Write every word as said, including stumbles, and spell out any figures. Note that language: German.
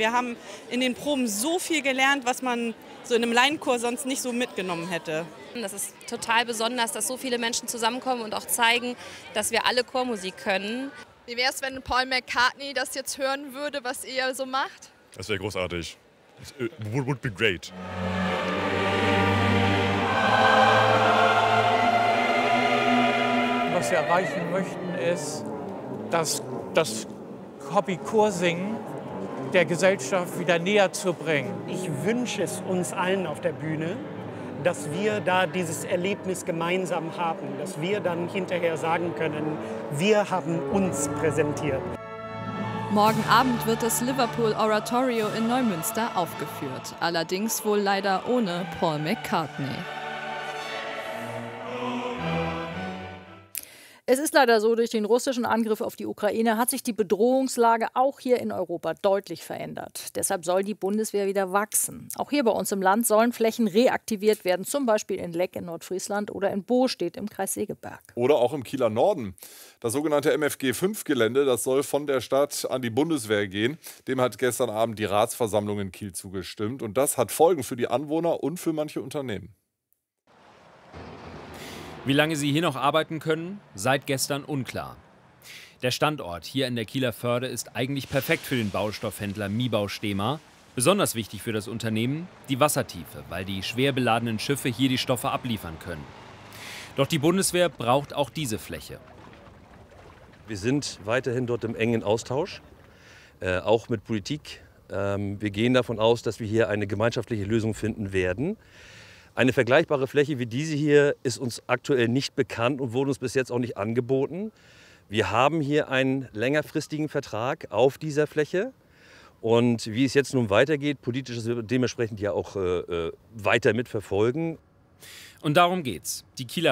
Wir haben in den Proben so viel gelernt, was man so in einem Laienchor sonst nicht so mitgenommen hätte. Das ist total besonders, dass so viele Menschen zusammenkommen und auch zeigen, dass wir alle Chormusik können. Wie wäre es, wenn Paul McCartney das jetzt hören würde, was ihr so macht? Das wäre großartig. It would be great. Was wir erreichen möchten, ist, dass das Hobby Chorsingen der Gesellschaft wieder näher zu bringen. Ich wünsche es uns allen auf der Bühne, dass wir da dieses Erlebnis gemeinsam haben, dass wir dann hinterher sagen können, wir haben uns präsentiert. Morgen Abend wird das Liverpool Oratorio in Neumünster aufgeführt, allerdings wohl leider ohne Paul McCartney. Es ist leider so, durch den russischen Angriff auf die Ukraine hat sich die Bedrohungslage auch hier in Europa deutlich verändert. Deshalb soll die Bundeswehr wieder wachsen. Auch hier bei uns im Land sollen Flächen reaktiviert werden, zum Beispiel in Leck in Nordfriesland oder in Bostedt im Kreis Segeberg. Oder auch im Kieler Norden. Das sogenannte M F G fünf Gelände, das soll von der Stadt an die Bundeswehr gehen. Dem hat gestern Abend die Ratsversammlung in Kiel zugestimmt. Und das hat Folgen für die Anwohner und für manche Unternehmen. Wie lange sie hier noch arbeiten können, seit gestern unklar. Der Standort hier in der Kieler Förde ist eigentlich perfekt für den Baustoffhändler Mibau Stehma. Besonders wichtig für das Unternehmen die Wassertiefe, weil die schwer beladenen Schiffe hier die Stoffe abliefern können. Doch die Bundeswehr braucht auch diese Fläche. Wir sind weiterhin dort im engen Austausch, äh, auch mit Politik. Ähm, wir gehen davon aus, dass wir hier eine gemeinschaftliche Lösung finden werden. Eine vergleichbare Fläche wie diese hier ist uns aktuell nicht bekannt und wurde uns bis jetzt auch nicht angeboten. Wir haben hier einen längerfristigen Vertrag auf dieser Fläche. Und wie es jetzt nun weitergeht, politisch ist wir dementsprechend ja auch äh, weiter mitverfolgen. Und darum geht's. Die Kieler